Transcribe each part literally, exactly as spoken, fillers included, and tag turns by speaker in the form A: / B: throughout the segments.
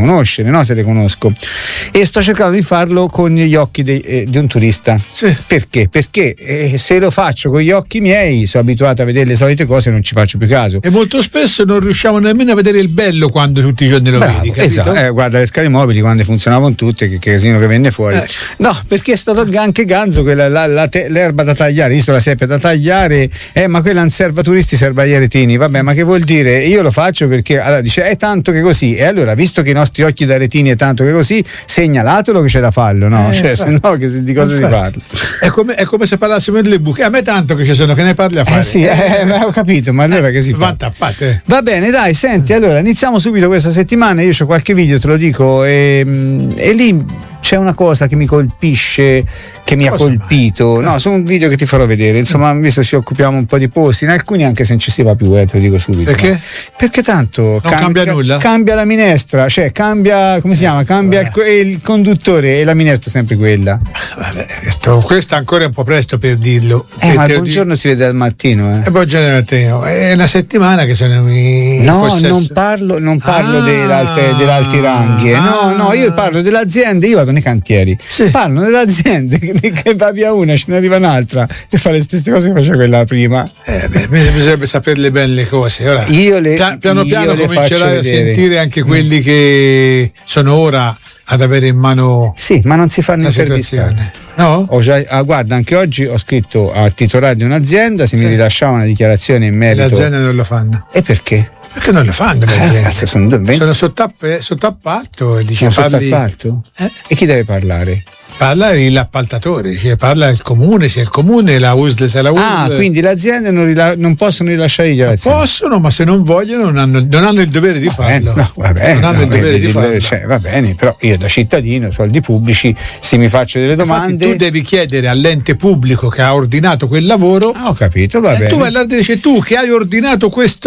A: riconoscere, no? Se le conosco. E sto cercando di farlo con gli occhi de, eh, di un turista.
B: Sì.
A: Perché? Perché eh, se lo faccio con gli occhi miei, sono abituato a vedere le solite cose e non ci faccio più caso.
B: E molto spesso non riusciamo nemmeno a vedere il bello quando tutti i giorni lo
A: Bravo,
B: vedi, capito?
A: esatto. Eh, guarda le scale mobili quando funzionavano tutte, che, che casino che venne fuori.
B: Eh.
A: No, perché è stato anche ganzo quella, la, la te, l'erba da tagliare, visto la seppia da tagliare, eh, ma quella non serve a turisti, serve agli aretini. Vabbè, ma che vuol dire? Io lo faccio perché allora dice è tanto che così, e allora visto che i nostri occhi da aretini è tanto che così, segnalatelo che c'è da farlo, no?
B: Eh,
A: cioè, se no, che, di cosa si parla?
B: È come, è come se parlassimo delle buche. A me tanto che ci sono, che ne parli a fare?
A: Eh sì, eh, ho capito, ma allora
B: eh,
A: che si fa?
B: Tappate.
A: Va bene, dai, senti, allora iniziamo subito questa settimana. Io ho qualche video, te lo dico, e, e lì c'è una cosa che mi colpisce, che mi cosa ha colpito. Mai? No, sono un video che ti farò vedere. Insomma, visto che ci occupiamo un po' di posti, in alcuni anche se non ci si va più, eh, te lo dico subito.
B: Perché?
A: No? Perché tanto
B: non cambia, cambia nulla.
A: Cambia la minestra, cioè cambia, come si chiama? Cambia il, il conduttore e la minestra è sempre quella.
B: Vabbè, questo, questo ancora è un po' presto per dirlo.
A: Eh,
B: per
A: ma il buongiorno si vede al mattino, eh.
B: E buongiorno al mattino. È una settimana che sono in
A: No,
B: possesso.
A: non parlo, non parlo
B: ah,
A: dell'alte, dell'alti ranghi. Eh. No, no, io parlo delle aziende, io vado nei cantieri.
B: Sì.
A: Parlo delle aziende che va via una, ce ne arriva un'altra e fa le stesse cose che faceva quella prima.
B: Eh, beh, bisognerebbe saperle bene le cose. Ora,
A: io le,
B: pian, piano
A: io
B: piano
A: le
B: comincerai a
A: vedere.
B: sentire anche quelli mm. che sono ora ad avere in mano.
A: Sì, ma non si fanno intervistare.
B: No?
A: Ho già, ah, guarda, anche oggi ho scritto al titolare di un'azienda se sì. mi rilasciava una dichiarazione in merito.
B: E le aziende non lo fanno.
A: E perché?
B: Perché non le fanno le aziende?
A: Eh, sono, venti...
B: sono sotto, app- sotto appalto e dice
A: sono
B: parli...
A: sotto appalto?
B: Eh?
A: E chi deve parlare?
B: Parla l'appaltatore, cioè parla il comune, se il comune, la U S L, se la U S L.
A: Ah, quindi le aziende non, rila- non possono rilasciare i dichiarazioni?
B: Possono, ma se non vogliono non hanno, non hanno il dovere di farlo.
A: No, va bene,
B: non hanno
A: no,
B: il dovere
A: di,
B: di farlo.
A: Cioè, va bene, però io da cittadino, soldi pubblici, se mi faccio delle domande.
B: Infatti tu devi chiedere all'ente pubblico che ha ordinato quel lavoro.
A: Ah, ho capito, va
B: e
A: bene.
B: Tu vai là e dici tu che hai ordinato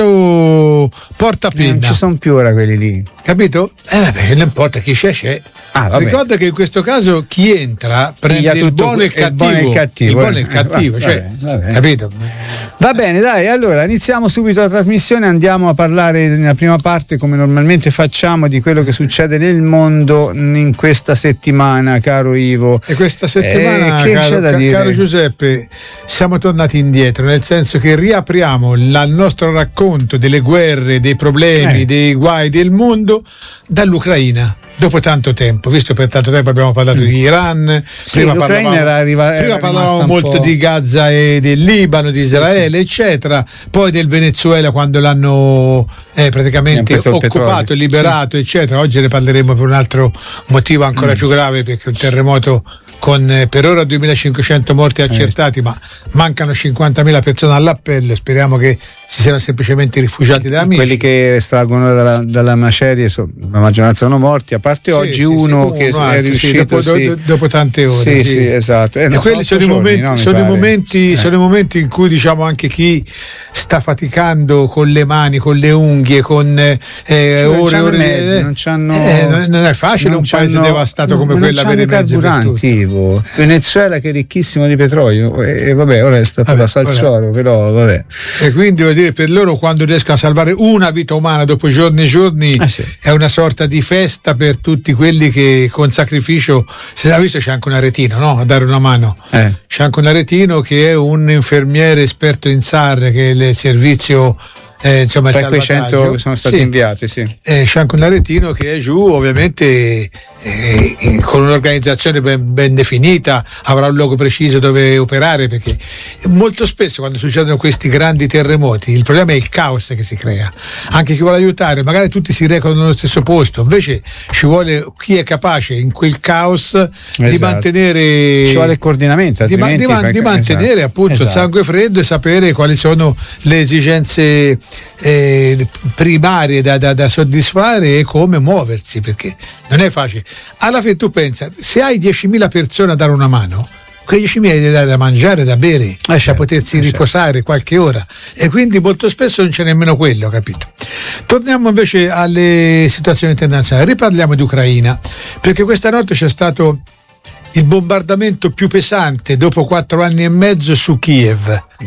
B: questo portapenna.
A: Non ci sono più ora quelli lì.
B: Capito? Eh vabbè, non importa chi c'è c'è.
A: Ah,
B: ricorda che in questo caso chi entra prende il buono e il cattivo. Il buono e il cattivo, il buono e il cattivo, eh, cioè, va bene, va bene. Capito?
A: Va bene, dai, allora iniziamo subito la trasmissione, andiamo a parlare nella prima parte, come normalmente facciamo, di quello che succede nel mondo in questa settimana, caro Ivo.
B: E questa settimana,
A: eh, che
B: caro,
A: c'è da
B: ca-
A: dire?
B: caro Giuseppe, siamo tornati indietro, nel senso che riapriamo la, il nostro racconto delle guerre, dei problemi, eh. dei guai del mondo dall'Ucraina. Dopo tanto tempo, visto per tanto tempo abbiamo parlato mm. di Iran,
A: sì,
B: prima
A: l'Ucraina
B: parlavamo,
A: era arriva,
B: prima
A: era
B: parlavamo molto di Gaza e del Libano, di Israele, sì, sì. eccetera, poi del Venezuela quando l'hanno eh, praticamente occupato, liberato, sì. eccetera. Oggi ne parleremo per un altro motivo ancora mm. più grave, perché un terremoto con eh, per ora duemilacinquecento morti accertati, eh. ma mancano cinquantamila persone all'appello. Speriamo che si siano semplicemente rifugiati da amici.
A: Quelli che estraggono dalla, dalla macerie, so, la maggioranza sono morti, a parte sì, oggi sì, uno sì, che uno, è riuscito
B: sì, dopo,
A: sì.
B: do, dopo tante ore.
A: Sì,
B: sì,
A: sì, esatto. Eh,
B: e
A: no,
B: quelli sono, i momenti,
A: giorni, no,
B: sono, i momenti,
A: eh.
B: sono i momenti in cui diciamo anche chi sta faticando con le mani, con le unghie, con eh, cioè, ore e ore.
A: Mezzi, non, c'hanno,
B: eh, non è facile
A: non
B: un paese devastato come quello avere mezzi per tutto.
A: Venezuela che è ricchissimo di petrolio e, e vabbè, ora è stato da Salcioro, però vabbè.
B: E quindi vuol dire per loro quando riescono a salvare una vita umana dopo giorni e giorni
A: ah, sì.
B: è una sorta di festa per tutti quelli che con sacrificio, se l'ha visto c'è anche un aretino, no? A dare una mano.
A: Eh.
B: C'è anche un aretino che è un infermiere esperto in S A R, che è il servizio Eh, insomma,
A: tra quei cento che sono stati
B: sì.
A: inviati, sì.
B: Eh, c'è anche un aretino che è giù, ovviamente eh, eh, con un'organizzazione ben, ben definita, avrà un luogo preciso dove operare, perché molto spesso quando succedono questi grandi terremoti il problema è il caos che si crea. Anche chi vuole aiutare, magari tutti si recano nello stesso posto, invece ci vuole chi è capace in quel caos esatto. di mantenere,
A: ci vuole il coordinamento,
B: di, di, man, di mantenere esatto. appunto esatto. il sangue freddo e sapere quali sono le esigenze Eh, primarie da, da, da soddisfare e come muoversi, perché non è facile. Alla fine tu pensa, se hai diecimila persone a dare una mano, quei diecimila devi dare da mangiare, da bere, eh da certo, potersi eh riposare certo. qualche ora, e quindi molto spesso non c'è nemmeno quello, capito? Torniamo invece alle situazioni internazionali, riparliamo di Ucraina, perché questa notte c'è stato il bombardamento più pesante dopo quattro anni e mezzo su Kiev.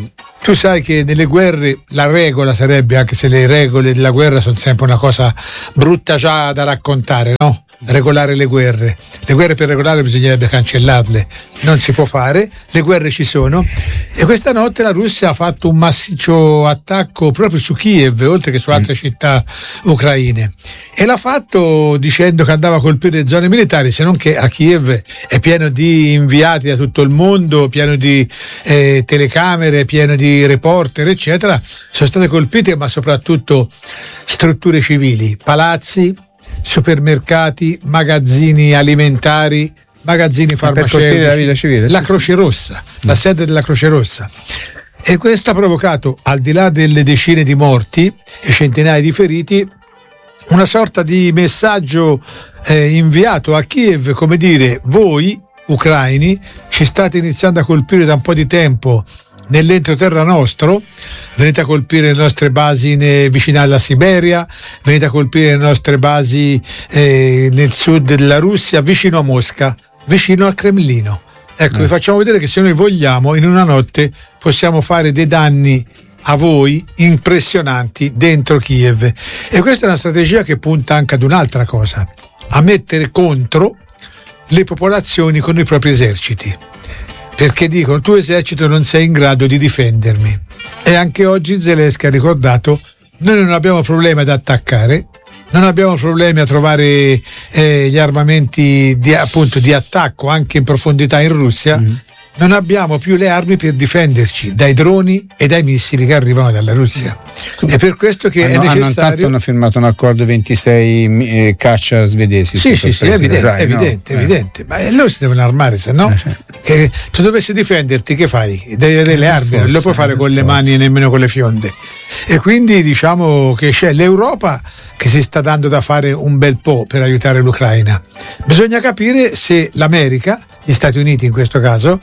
B: tu sai che nelle guerre la regola sarebbe, anche se le regole della guerra sono sempre una cosa brutta già da raccontare, no? Regolare le guerre. Le guerre per regolare bisognerebbe cancellarle, non si può fare, le guerre ci sono, e questa notte la Russia ha fatto un massiccio attacco proprio su Kiev, oltre che su altre mm. città ucraine, e l'ha fatto dicendo che andava a colpire zone militari, se non che a Kiev è pieno di inviati da tutto il mondo, pieno di eh, telecamere, pieno di reporter eccetera, sono state colpite, ma soprattutto strutture civili, palazzi, supermercati, magazzini alimentari, magazzini farmaceutici,
A: la vita civile,
B: la
A: sì,
B: Croce Rossa, sì. la sede della Croce Rossa. E questo ha provocato, al di là delle decine di morti e centinaia di feriti, una sorta di messaggio eh, inviato a Kiev, come dire: voi ucraini ci state iniziando a colpire da un po' di tempo nell'entroterra nostro, venite a colpire le nostre basi in, vicino alla Siberia, venite a colpire le nostre basi eh, nel sud della Russia, vicino a Mosca, vicino al Cremlino. Ecco, mm. vi facciamo vedere che se noi vogliamo, in una notte possiamo fare dei danni a voi impressionanti dentro Kiev. E questa è una strategia che punta anche ad un'altra cosa: a mettere contro le popolazioni con i propri eserciti, perché dicono: tu esercito non sei in grado di difendermi. E anche oggi Zelensky ha ricordato: noi non abbiamo problemi ad attaccare, non abbiamo problemi a trovare eh, gli armamenti di, appunto, di attacco anche in profondità in Russia, mm. non abbiamo più le armi per difenderci dai droni e dai missili che arrivano dalla Russia. È per questo che
A: hanno,
B: è necessario.
A: Hanno intanto hanno firmato un accordo ventisei eh, caccia svedesi.
B: Sì, sì, sì, è evidente,
A: sai,
B: evidente,
A: no?
B: evidente. Ma loro si devono armare, se no,
A: eh,
B: che tu dovessi difenderti, che fai? Devi avere le armi, forza, non lo puoi fare con forza. le mani e nemmeno con le fionde. E quindi diciamo che c'è l'Europa che si sta dando da fare un bel po' per aiutare l'Ucraina. Bisogna capire se l'America, gli Stati Uniti in questo caso,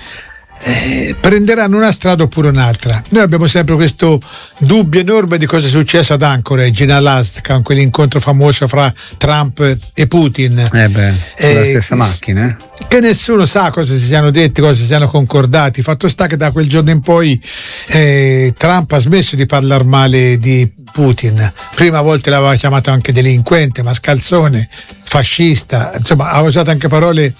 B: Eh, prenderanno una strada oppure un'altra. Noi abbiamo sempre questo dubbio enorme di cosa è successo ad Anchorage in Alaska, con quell'incontro famoso fra Trump e Putin.
A: Eh beh, eh, la stessa macchina. Eh?
B: Che nessuno sa cosa si siano detti, cosa si siano concordati. Fatto sta che da quel giorno in poi eh, Trump ha smesso di parlare male di Putin. Prima a volte l'aveva chiamato anche delinquente, mascalzone, fascista, insomma ha usato anche parole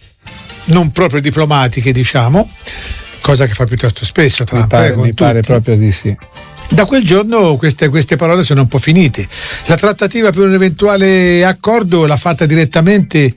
B: non proprio diplomatiche, diciamo, cosa che fa piuttosto spesso Trump.
A: Mi pare,
B: eh, con
A: mi pare proprio di sì.
B: Da quel giorno queste, queste parole sono un po' finite. La trattativa per un eventuale accordo l'ha fatta direttamente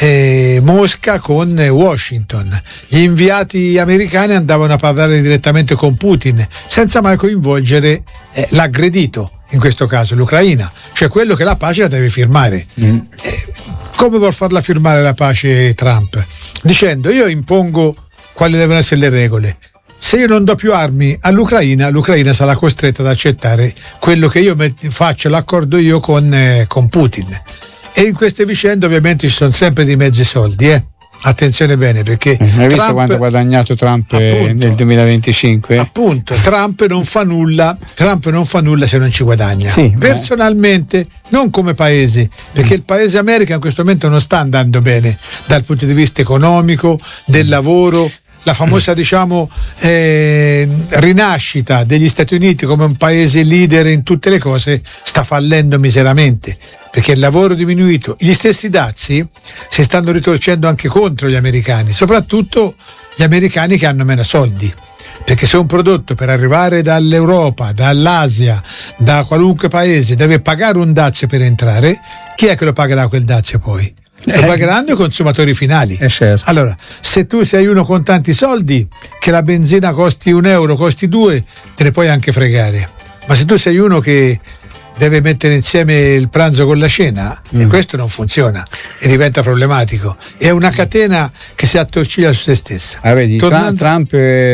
B: eh, Mosca con Washington. Gli inviati americani andavano a parlare direttamente con Putin, senza mai coinvolgere eh, l'aggredito, in questo caso l'Ucraina, cioè quello che la pace la deve firmare. Mm. Eh, come vuol farla firmare la pace Trump? Dicendo: io impongo quali devono essere le regole. Se io non do più armi all'Ucraina, l'Ucraina sarà costretta ad accettare quello che io faccio, l'accordo io con, eh, con Putin. E in queste vicende ovviamente ci sono sempre di mezzi soldi, eh? Attenzione bene, perché
A: hai
B: Trump,
A: visto quanto ha guadagnato Trump appunto, nel duemilaventicinque?
B: Appunto, Trump non fa nulla, Trump non fa nulla se non ci guadagna.
A: Sì,
B: personalmente, beh. non come paese, perché mm. il paese America in questo momento non sta andando bene dal punto di vista economico, del lavoro. La famosa, diciamo, eh, rinascita degli Stati Uniti come un paese leader in tutte le cose sta fallendo miseramente, perché il lavoro è diminuito. Gli stessi dazi si stanno ritorcendo anche contro gli americani, soprattutto gli americani che hanno meno soldi, perché se un prodotto per arrivare dall'Europa, dall'Asia, da qualunque paese deve pagare un dazio per entrare, chi è che lo pagherà quel dazio poi? Lo pagheranno i consumatori finali.
A: Eh certo.
B: Allora, se tu sei uno con tanti soldi, che la benzina costi un euro, costi due, te ne puoi anche fregare. Ma se tu sei uno che deve mettere insieme il pranzo con la cena, mm. e questo non funziona e diventa problematico. È una catena che si attorciglia su se stessa.
A: Ah, vedi, Tornando... Trump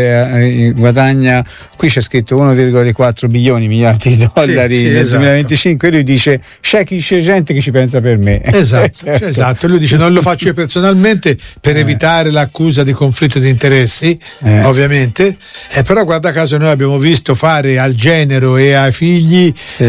A: eh, guadagna, qui c'è scritto uno virgola quattro bilioni miliardi di dollari sì, sì, nel esatto. duemilaventicinque, e lui dice: c'è chi c'è gente che ci pensa per me.
B: Esatto, certo. esatto. Lui dice: non lo faccio io personalmente per eh. evitare l'accusa di conflitto di interessi, eh. ovviamente, eh, però guarda caso noi abbiamo visto fare al genero e ai figli sì, eh, operazioni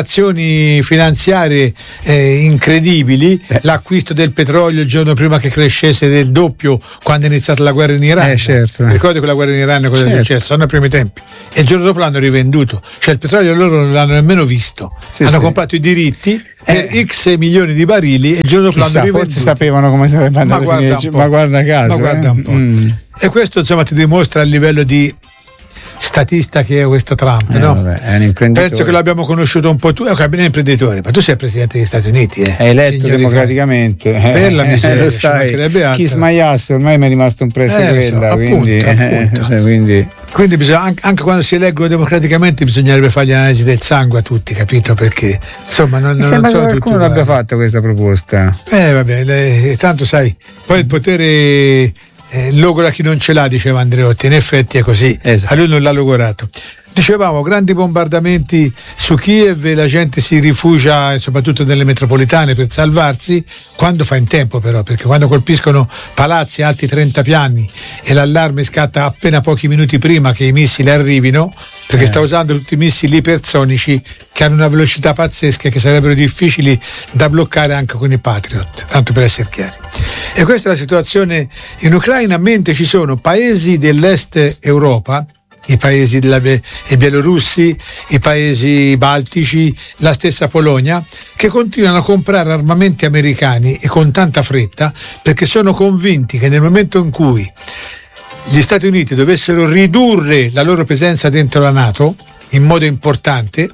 B: operazioni finanziarie eh, incredibili,
A: eh.
B: l'acquisto del petrolio il giorno prima che crescesse del doppio quando è iniziata la guerra in Iran.
A: Eh, certo.
B: Ricordi quella guerra in Iran cosa certo. è successo? Sono ai primi tempi e il giorno dopo l'hanno rivenduto, cioè il petrolio loro non l'hanno nemmeno visto, sì, hanno sì. comprato i diritti per eh. x milioni di barili e il giorno dopo
A: Chissà,
B: l'hanno rivenduto.
A: Forse sapevano come sarebbe andato
B: ma
A: a finire, ma guarda caso,
B: ma guarda
A: eh?
B: un po'.
A: Mm.
B: E questo insomma ti dimostra il livello di statista che è questo Trump,
A: eh,
B: no?
A: Vabbè, è un imprenditore.
B: Penso che l'abbiamo conosciuto un po' tu, è un cabinet imprenditore, ma tu sei presidente degli Stati Uniti, eh?
A: È eletto democraticamente.
B: Bella miseria,
A: lo sai, chi smagliasse ormai mi è rimasto un prezzo
B: eh,
A: quella,
B: so,
A: quindi,
B: appunto, appunto.
A: Eh, cioè, quindi...
B: quindi bisogna, anche, anche quando si eleggono democraticamente bisognerebbe fare gli analisi del sangue a tutti, capito? Perché insomma non,
A: mi
B: non
A: sembra
B: sono
A: che qualcuno
B: tutti
A: l'abbia fatta questa proposta.
B: Eh vabbè, le, tanto sai, poi il potere Eh, logora chi non ce l'ha, diceva Andreotti, in effetti è così, esatto. A lui non l'ha logorato. Dicevamo, grandi bombardamenti su Kiev, la gente si rifugia soprattutto nelle metropolitane per salvarsi, quando fa in tempo però, perché quando colpiscono palazzi alti trenta piani e l'allarme scatta appena pochi minuti prima che i missili arrivino, perché eh. sta usando tutti i missili ipersonici che hanno una velocità pazzesca e che sarebbero difficili da bloccare anche con i Patriot, tanto per essere chiari. E questa è la situazione in Ucraina, mentre ci sono paesi dell'est Europa, i paesi della Be- i bielorussi, i paesi baltici, la stessa Polonia, che continuano a comprare armamenti americani e con tanta fretta, perché sono convinti che nel momento in cui gli Stati Uniti dovessero ridurre la loro presenza dentro la NATO in modo importante,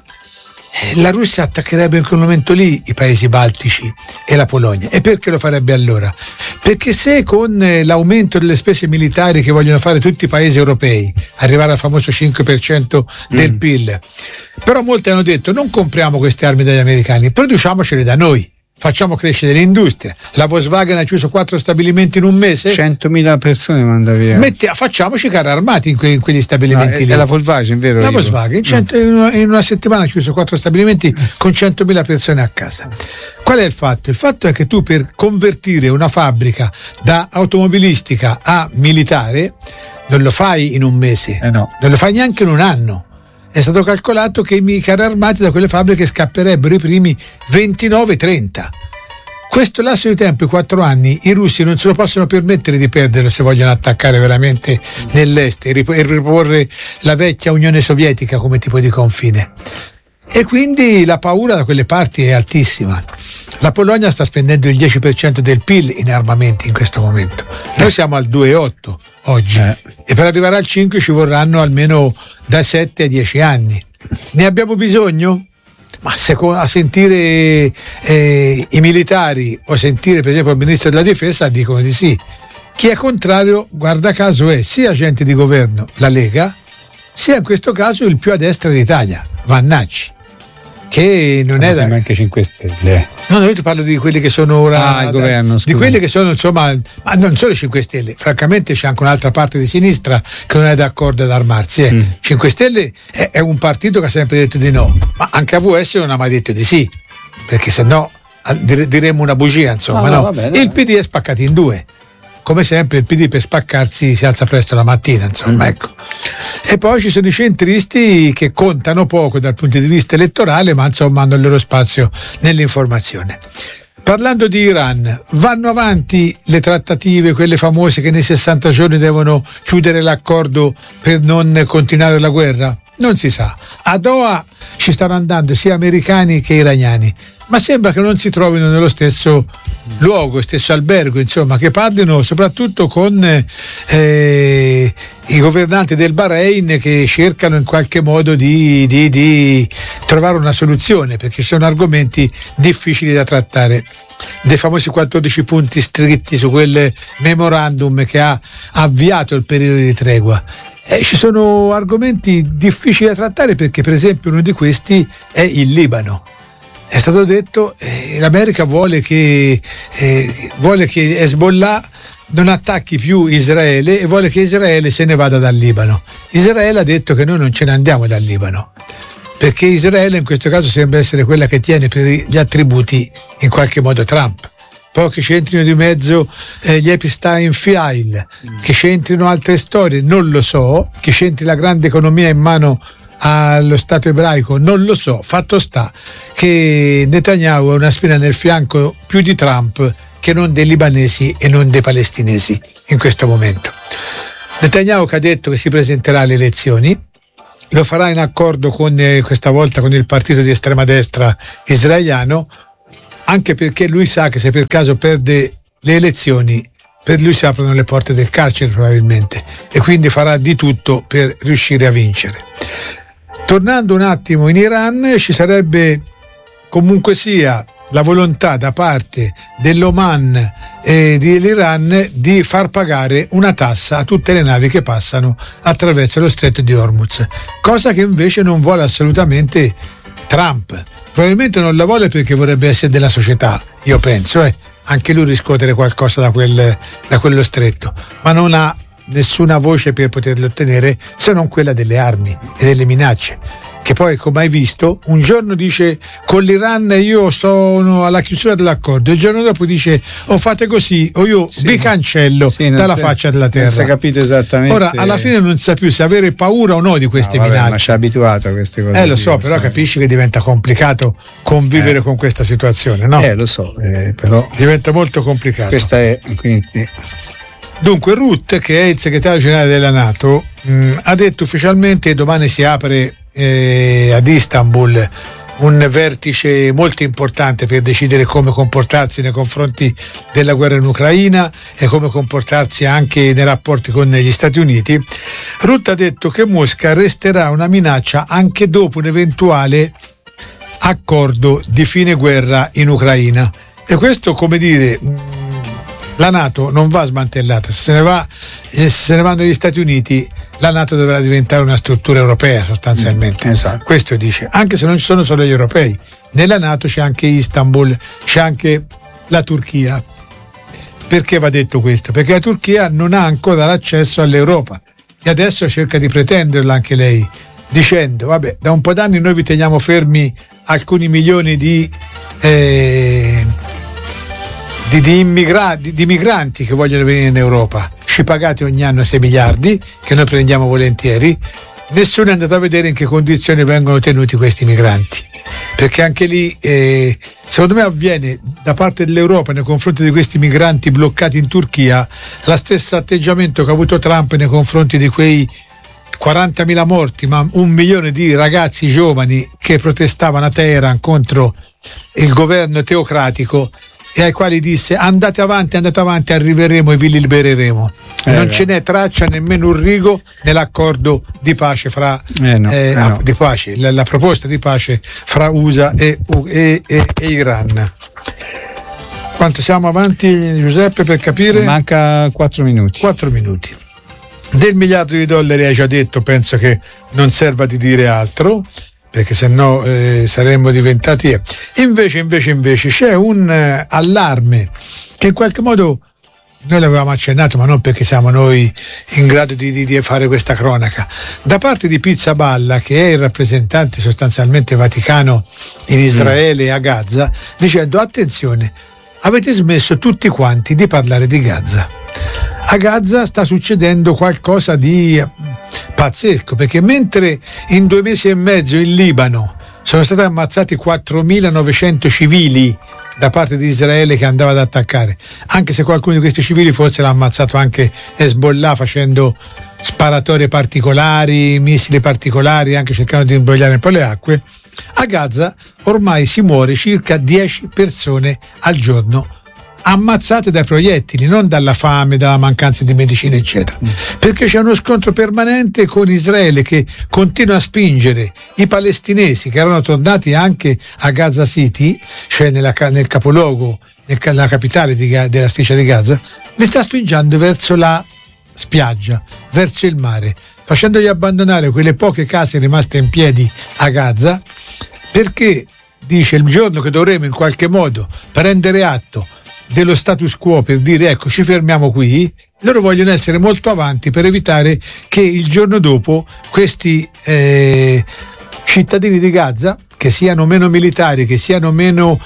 B: la Russia attaccherebbe in quel momento lì i paesi baltici e la Polonia. E perché lo farebbe allora? Perché se con l'aumento delle spese militari che vogliono fare tutti i paesi europei, arrivare al famoso cinque per cento del mm. P I L, però molti hanno detto non compriamo queste armi dagli americani, produciamocele da noi, facciamo crescere l'industria. La Volkswagen ha chiuso quattro stabilimenti in un mese,
A: centomila persone manda via.
B: Mette, facciamoci carri armati in, que, in quegli stabilimenti.
A: No,
B: lì.
A: È la Volkswagen, vero?
B: La Volkswagen cento, in, una, in una settimana ha chiuso quattro stabilimenti con centomila persone a casa. Qual è il fatto? Il fatto è che tu per convertire una fabbrica da automobilistica a militare non lo fai in un mese,
A: eh no.
B: non lo fai neanche in un anno. È stato calcolato che i carri armati da quelle fabbriche scapperebbero i primi ventinove trenta. Questo lasso di tempo, i quattro anni, i russi non se lo possono permettere di perderlo se vogliono attaccare veramente nell'est e riporre la vecchia Unione Sovietica come tipo di confine. E quindi la paura da quelle parti è altissima. La Polonia sta spendendo il dieci per cento del P I L in armamenti in questo momento. Noi siamo al due virgola otto oggi eh. e per arrivare al cinque ci vorranno almeno da sette a dieci anni. Ne abbiamo bisogno? Ma se a sentire eh, i militari o sentire per esempio il ministro della difesa dicono di sì. Chi è contrario, guarda caso, è sia gente di governo, la Lega, sia in questo caso il più a destra d'Italia, Vannacci, che non è da...
A: anche cinque Stelle.
B: No, no, io ti parlo di quelli che sono ora
A: ah, il governo,
B: di quelli che sono insomma, ma non solo cinque Stelle, francamente c'è anche un'altra parte di sinistra che non è d'accordo ad armarsi. Eh. Mm. cinque Stelle è, è un partito che ha sempre detto di no, ma anche A V S non ha mai detto di sì, perché se no diremmo una bugia, insomma. Ah, no, no. Vabbè, il P D è spaccato in due. Come sempre il P D per spaccarsi si alza presto la mattina, insomma, mm. ecco. E poi ci sono i centristi che contano poco dal punto di vista elettorale, ma insomma hanno il loro spazio nell'informazione. Parlando di Iran, vanno avanti le trattative, quelle famose che nei sessanta giorni devono chiudere l'accordo per non continuare la guerra? Non si sa. A Doha ci stanno andando sia americani che iraniani, ma sembra che non si trovino nello stesso luogo, stesso albergo, insomma, che parlino soprattutto con eh, i governanti del Bahrain che cercano in qualche modo di, di, di trovare una soluzione, perché ci sono argomenti difficili da trattare. Dei famosi quattordici punti scritti su quel memorandum che ha avviato il periodo di tregua. Eh, ci sono argomenti difficili da trattare perché per esempio uno di questi è il Libano. È stato detto che eh, l'America vuole che, eh, vuole che Hezbollah non attacchi più Israele e vuole che Israele se ne vada dal Libano. Israele ha detto che noi non ce ne andiamo dal Libano, perché Israele in questo caso sembra essere quella che tiene per gli attributi in qualche modo Trump. Poi che c'entrino di mezzo eh, gli Epstein File, mm. che c'entrino altre storie, non lo so, che c'entri la grande economia in mano allo Stato ebraico, non lo so. Fatto sta che Netanyahu ha una spina nel fianco più di Trump che non dei libanesi e non dei palestinesi in questo momento. Netanyahu che ha detto che si presenterà alle elezioni, lo farà in accordo con eh, questa volta con il partito di estrema destra israeliano, anche perché lui sa che se per caso perde le elezioni, per lui si aprono le porte del carcere probabilmente, e quindi farà di tutto per riuscire a vincere. Tornando un attimo in Iran, ci sarebbe comunque sia la volontà da parte dell'Oman e dell'Iran di far pagare una tassa a tutte le navi che passano attraverso lo stretto di Hormuz, cosa che invece non vuole assolutamente Trump. Probabilmente non la vuole perché vorrebbe essere della società, io penso, eh. anche lui riscuotere qualcosa da, quel, da quello stretto, ma non ha nessuna voce per poterlo ottenere se non quella delle armi e delle minacce, che poi, come hai visto, un giorno dice con l'Iran io sono alla chiusura dell'accordo, il giorno dopo dice o fate così o io sì, vi cancello sì, dalla si, faccia della terra. Non
A: si è capito esattamente.
B: Ora alla fine non sa più se avere paura o no di queste no, vabbè, minacce.
A: Ma ci è abituato a queste cose.
B: Eh lo so, però sai. Capisci che diventa complicato convivere eh. con questa situazione, no?
A: Eh lo so, eh, però
B: diventa molto complicato.
A: Questa è quindi.
B: Dunque Rutte, che è il segretario generale della NATO, mh, ha detto ufficialmente che domani si apre eh, ad Istanbul un vertice molto importante per decidere come comportarsi nei confronti della guerra in Ucraina e come comportarsi anche nei rapporti con gli Stati Uniti. Rutte ha detto che Mosca resterà una minaccia anche dopo un eventuale accordo di fine guerra in Ucraina, e questo, come dire, la NATO non va smantellata. Se se ne va, se se ne vanno gli Stati Uniti, la NATO dovrà diventare una struttura europea sostanzialmente.
A: Mm, esatto.
B: Questo dice, anche se non ci sono solo gli europei, nella NATO c'è anche Istanbul, c'è anche la Turchia. Perché va detto questo? Perché la Turchia non ha ancora l'accesso all'Europa e adesso cerca di pretenderla anche lei, dicendo vabbè, da un po' d'anni noi vi teniamo fermi alcuni milioni di eh, Di, di, immigra- di, di migranti che vogliono venire in Europa, ci pagate ogni anno sei miliardi che noi prendiamo volentieri, nessuno è andato a vedere in che condizioni vengono tenuti questi migranti, perché anche lì eh, secondo me avviene da parte dell'Europa nei confronti di questi migranti bloccati in Turchia la stessa atteggiamento che ha avuto Trump nei confronti di quei quarantamila morti, ma un milione di ragazzi giovani che protestavano a Teheran contro il governo teocratico e ai quali disse andate avanti, andate avanti, arriveremo e vi libereremo. Eh non beh. ce n'è traccia nemmeno un rigo nell'accordo di pace fra
A: eh no,
B: eh,
A: eh no.
B: di pace, la, la proposta di pace fra U S A e, e, e, e Iran. Quanto siamo avanti, Giuseppe, per capire?
A: Manca quattro minuti.
B: Quattro minuti. Del miliardo di dollari hai già detto, penso che non serva di dire altro, perché se no eh, saremmo diventati eh. invece invece invece c'è un eh, allarme che in qualche modo noi l'avevamo accennato, ma non perché siamo noi in grado di, di, di fare questa cronaca, da parte di Pizzaballa, che è il rappresentante sostanzialmente vaticano in Israele e a Gaza, dicendo attenzione, avete smesso tutti quanti di parlare di Gaza. A Gaza sta succedendo qualcosa di pazzesco, perché mentre in due mesi e mezzo in Libano sono stati ammazzati quattromilanovecento civili da parte di Israele che andava ad attaccare, anche se qualcuno di questi civili forse l'ha ammazzato anche Hezbollah facendo sparatorie particolari, missili particolari, anche cercando di imbrogliare un po' le acque, a Gaza ormai si muore circa dieci persone al giorno ammazzate dai proiettili, non dalla fame, dalla mancanza di medicina eccetera, perché c'è uno scontro permanente con Israele che continua a spingere i palestinesi che erano tornati anche a Gaza City, cioè nella, nel capoluogo, nella capitale di, della striscia di Gaza, li sta spingendo verso la spiaggia, verso il mare, facendogli abbandonare quelle poche case rimaste in piedi a Gaza, perché dice il giorno che dovremo in qualche modo prendere atto dello status quo, per dire ecco ci fermiamo qui, loro vogliono essere molto avanti per evitare che il giorno dopo questi eh, cittadini di Gaza, che siano meno militari, che siano meno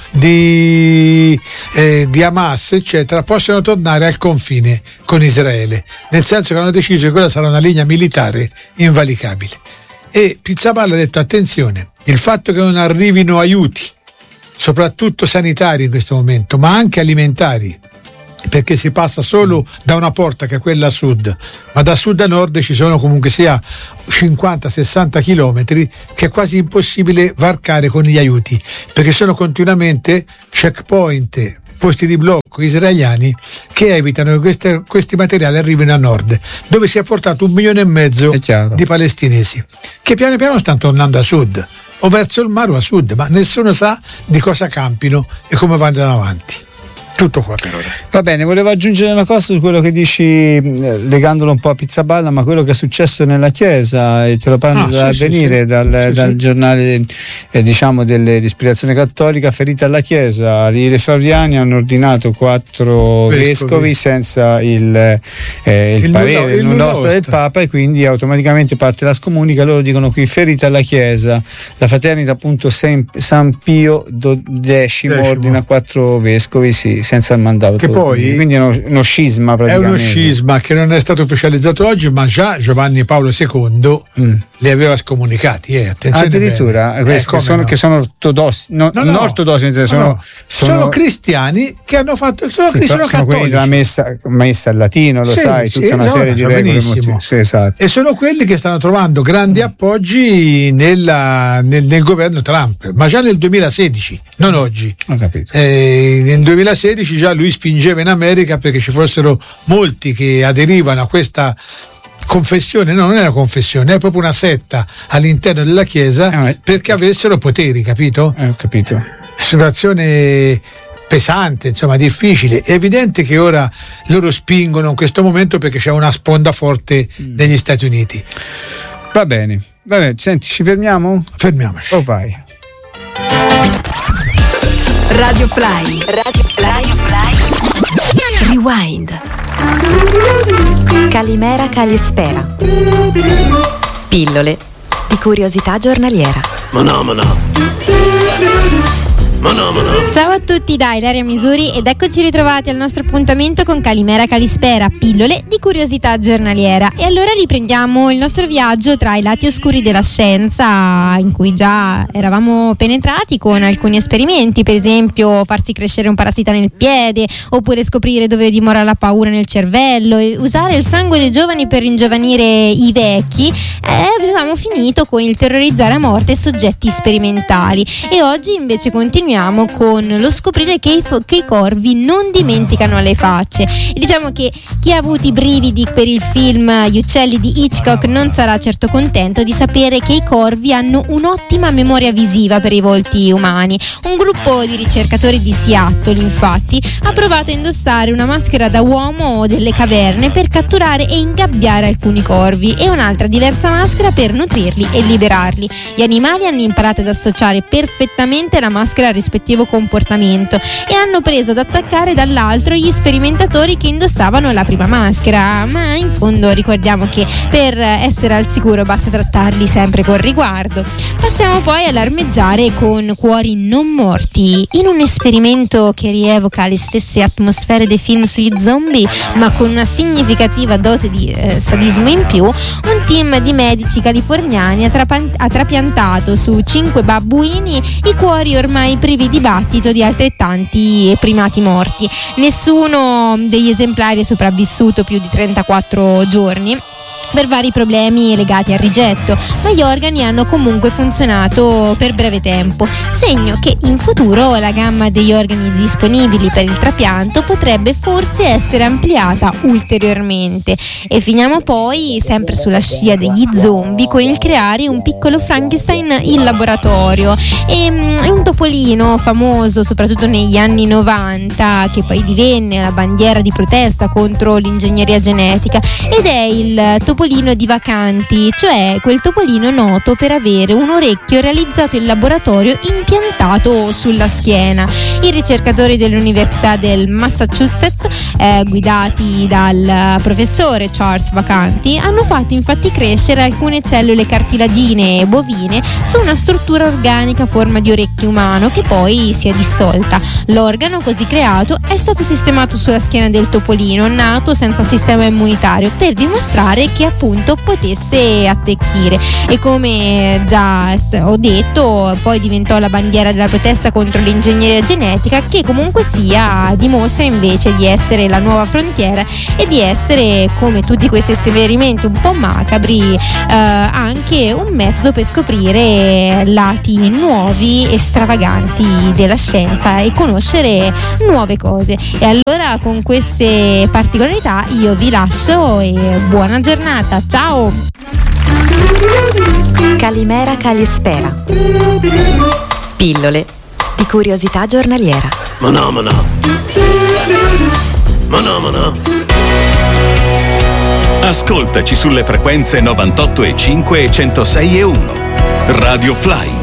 B: di, eh, di Hamas eccetera, possano tornare al confine con Israele, nel senso che hanno deciso che quella sarà una linea militare invalicabile. E Pizzaballa ha detto: attenzione, il fatto che non arrivino aiuti, soprattutto sanitari in questo momento, ma anche alimentari, perché si passa solo da una porta che è quella a sud, ma da sud a nord ci sono comunque sia cinquanta sessanta chilometri che è quasi impossibile varcare con gli aiuti, perché sono continuamente checkpoint, posti di blocco israeliani che evitano che queste, questi materiali arrivino a nord, dove si è portato un milione e mezzo di palestinesi che piano piano stanno tornando a sud, o verso il mare o a sud, ma nessuno sa di cosa campino e come vanno avanti. Tutto qua per ora.
A: Va bene, volevo aggiungere una cosa su quello che dici, legandolo un po' a Pizzaballa, ma quello che è successo nella Chiesa, e te lo parlo ah, dall'Avvenire, sì, sì, dal, sì, dal sì. giornale eh, diciamo dell'ispirazione cattolica. Ferita alla Chiesa, i refrauriani hanno ordinato quattro vescovi, vescovi senza il, eh, il, il parere, il nulla osta del Papa, e quindi automaticamente parte la scomunica. Loro dicono qui: ferita alla Chiesa, la fraternita appunto San, San Pio dodicesimo ordina quattro vescovi, sì, senza il mandato,
B: che poi
A: quindi è uno, uno scisma praticamente.
B: È uno scisma che non è stato ufficializzato oggi, ma già Giovanni Paolo secondo mm. li aveva scomunicati, eh, attenzione,
A: addirittura eh, che, sono, no. che sono ortodossi, no, no, non no. ortodossi, nel senso,
B: no, no.
A: Sono, sono,
B: sono cristiani che hanno fatto, sono,
A: sì,
B: sono,
A: sono quelli della messa, messa al latino, lo
B: sì,
A: sai,
B: sì,
A: tutta una
B: esatto,
A: serie di regole molto, sì, esatto.
B: E sono quelli che stanno trovando grandi mm. appoggi nella, nel, nel governo Trump, ma già nel duemilasedici, non oggi.
A: Ho capito.
B: Eh, nel duemilasedici già lui spingeva in America perché ci fossero molti che aderivano a questa confessione, no, non è una confessione, è proprio una setta all'interno della Chiesa, eh, perché avessero poteri, capito?
A: Eh, ho capito.
B: Situazione pesante, insomma, difficile. È evidente che ora loro spingono in questo momento perché c'è una sponda forte mm. negli Stati Uniti.
A: Va bene, va bene, senti, ci fermiamo?
B: Fermiamoci.
A: Oh, vai.
C: Radio Fly, Radio Fly, Fly. Rewind. Calimera Calispera. Pillole di curiosità giornaliera.
D: Ma no, ma no. Ma no, ma no.
E: Ciao a tutti da Ilaria Misuri ed eccoci ritrovati al nostro appuntamento con Calimera Calispera, pillole di curiosità giornaliera. E allora riprendiamo il nostro viaggio tra i lati oscuri della scienza, in cui già eravamo penetrati con alcuni esperimenti, per esempio farsi crescere un parassita nel piede, oppure scoprire dove dimora la paura nel cervello, e usare il sangue dei giovani per ringiovanire i vecchi. E avevamo finito con il terrorizzare a morte soggetti sperimentali, e oggi invece continuiamo con lo scoprire che i, che i corvi non dimenticano le facce. E diciamo che chi ha avuto i brividi per il film Gli uccelli di Hitchcock non sarà certo contento di sapere che i corvi hanno un'ottima memoria visiva per i volti umani. Un gruppo di ricercatori di Seattle, infatti, ha provato a indossare una maschera da uomo delle caverne per catturare e ingabbiare alcuni corvi, e un'altra diversa maschera per nutrirli e liberarli. Gli animali hanno imparato ad associare perfettamente la maschera al rispettivo comportamento e hanno preso ad attaccare dall'altro gli sperimentatori che indossavano la prima maschera, ma in fondo ricordiamo che per essere al sicuro basta trattarli sempre con riguardo. Passiamo poi all'armeggiare con cuori non morti. In un esperimento che rievoca le stesse atmosfere dei film sugli zombie, ma con una significativa dose di eh, sadismo in più, un team di medici californiani ha, trapa- ha trapiantato su cinque babbuini i cuori ormai privi di battito di altrettanti primati morti. Nessuno degli esemplari è sopravvissuto più di trentaquattro giorni per vari problemi legati al rigetto, ma gli organi hanno comunque funzionato per breve tempo, segno che in futuro la gamma degli organi disponibili per il trapianto potrebbe forse essere ampliata ulteriormente. E finiamo poi sempre sulla scia degli zombie con il creare un piccolo Frankenstein in laboratorio. E, um, è un topolino famoso soprattutto negli anni novanta, che poi divenne la bandiera di protesta contro l'ingegneria genetica, ed è il topolino di Vacanti, cioè quel topolino noto per avere un orecchio realizzato in laboratorio impiantato sulla schiena. I ricercatori dell'Università del Massachusetts, eh, guidati dal professore Charles Vacanti, hanno fatto infatti crescere alcune cellule cartilagine bovine su una struttura organica a forma di orecchio umano, che poi si è dissolta. L'organo così creato è stato sistemato sulla schiena del topolino nato senza sistema immunitario, per dimostrare che appunto potesse attecchire. E come già ho detto, poi diventò la bandiera della protesta contro l'ingegneria genetica, che comunque sia dimostra invece di essere la nuova frontiera e di essere, come tutti questi esperimenti un po' macabri, eh, anche un metodo per scoprire lati nuovi e stravaganti della scienza e conoscere nuove cose. E allora con queste particolarità io vi lascio e buona giornata, ciao!
C: Calimera Calispera. Pillole di curiosità giornaliera.
D: Manomana. Manomana.
F: Ascoltaci sulle frequenze novantotto e cinque e centosei e uno. Radio Fly.